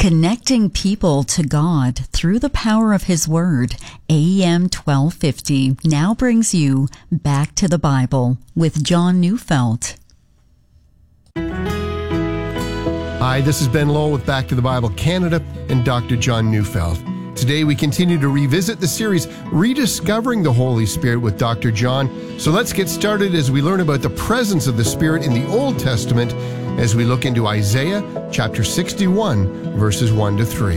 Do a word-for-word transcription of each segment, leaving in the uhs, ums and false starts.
Connecting people to God through the power of His Word, A M twelve fifty now brings you Back to the Bible with John Neufeld. Hi, this is Ben Lowell with Back to the Bible Canada and Doctor John Neufeld. Today we continue to revisit the series Rediscovering the Holy Spirit with Doctor John. So let's get started as we learn about the presence of the Spirit in the Old Testament as we look into Isaiah chapter sixty-one, verses one to three.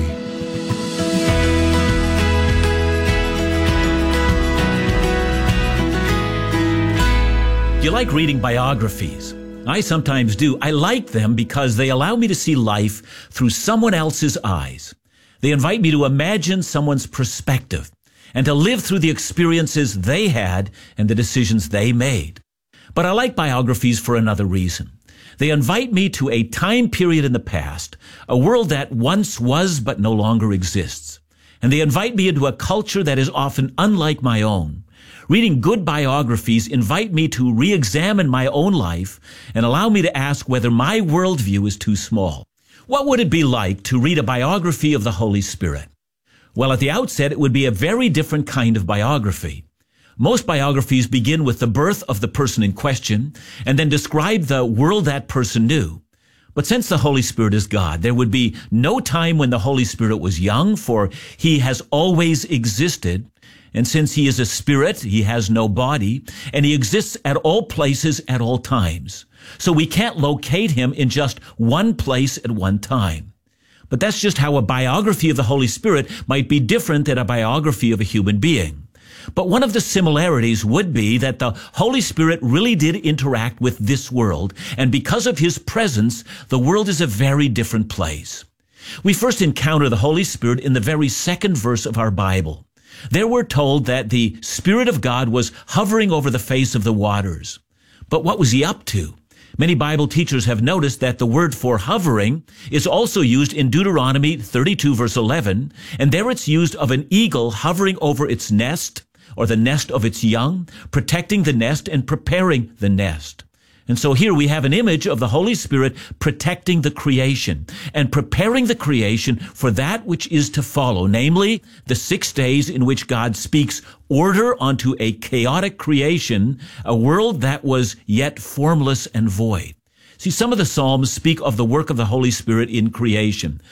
Do you like reading biographies? I sometimes do. I like them because they allow me to see life through someone else's eyes. They invite me to imagine someone's perspective and to live through the experiences they had and the decisions they made. But I like biographies for another reason. They invite me to a time period in the past, a world that once was but no longer exists. And they invite me into a culture that is often unlike my own. Reading good biographies invite me to re-examine my own life and allow me to ask whether my worldview is too small. What would it be like to read a biography of the Holy Spirit? Well, at the outset, it would be a very different kind of biography. Most biographies begin with the birth of the person in question and then describe the world that person knew. But since the Holy Spirit is God, there would be no time when the Holy Spirit was young, for He has always existed. And since He is a spirit, He has no body, and He exists at all places at all times. So we can't locate Him in just one place at one time. But that's just how a biography of the Holy Spirit might be different than a biography of a human being. But one of the similarities would be that the Holy Spirit really did interact with this world, and because of His presence, the world is a very different place. We first encounter the Holy Spirit in the very second verse of our Bible. There we're told that the Spirit of God was hovering over the face of the waters. But what was He up to? Many Bible teachers have noticed that the word for hovering is also used in Deuteronomy thirty-two, verse eleven, and there it's used of an eagle hovering over its nest, or the nest of its young, protecting the nest and preparing the nest. And so here we have an image of the Holy Spirit protecting the creation and preparing the creation for that which is to follow, namely the six days in which God speaks order onto a chaotic creation, a world that was yet formless and void. See, some of the Psalms speak of the work of the Holy Spirit in creation.